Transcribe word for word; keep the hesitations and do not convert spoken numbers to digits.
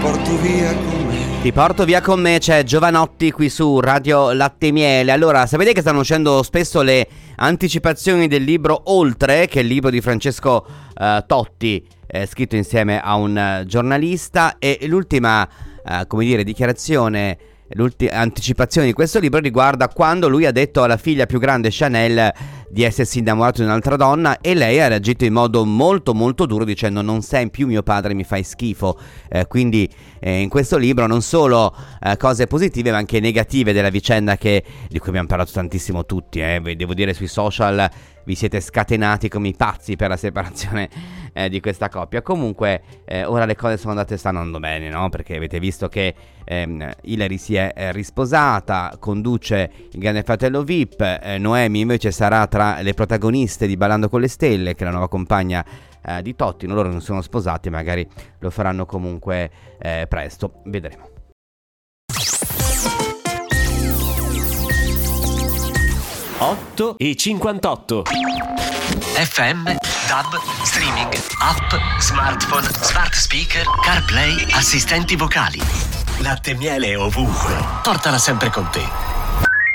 porto via con me. Ti porto via con me, c'è Giovanotti qui su Radio Latte e Miele. Allora, sapete che stanno uscendo spesso le anticipazioni del libro Oltre, che è il libro di Francesco uh, Totti, eh, scritto insieme a un uh, giornalista, e l'ultima, uh, come dire, dichiarazione, l'ultima anticipazione di questo libro riguarda quando lui ha detto alla figlia più grande, Chanel, di essersi innamorato di un'altra donna, e lei ha reagito in modo molto molto duro dicendo: non sei più mio padre, mi fai schifo. eh, quindi eh, in questo libro non solo eh, cose positive ma anche negative della vicenda, che, di cui abbiamo parlato tantissimo tutti, eh. Devo dire, sui social vi siete scatenati come i pazzi per la separazione eh, di questa coppia. Comunque eh, ora le cose sono andate, stanno andando bene, no? Perché avete visto che ehm, Hilary si è eh, risposata, conduce il Grande Fratello V I P, eh, Noemi invece sarà tra le protagoniste di Ballando con le Stelle, che è la nuova compagna eh, di Totti. Loro non sono sposati, magari lo faranno comunque eh, presto, vedremo. otto e cinquantotto. F M, DAB, streaming, app, smartphone, smart speaker, CarPlay, assistenti vocali. Latte e Miele ovunque. Portala sempre con te.